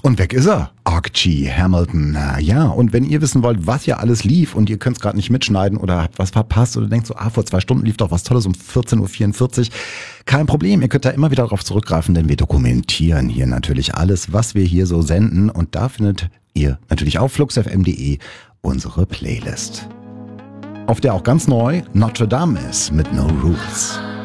Und weg ist er. Archie Hamilton. Ja, und wenn ihr wissen wollt, was hier alles lief und ihr könnt es gerade nicht mitschneiden oder habt was verpasst oder denkt so, vor 2 Stunden lief doch was Tolles um 14.44 Uhr. Kein Problem, ihr könnt da immer wieder darauf zurückgreifen, denn wir dokumentieren hier natürlich alles, was wir hier so senden. Und da findet ihr natürlich auf fluxfm.de unsere Playlist, auf der auch ganz neu Notre Dame ist mit No Rules.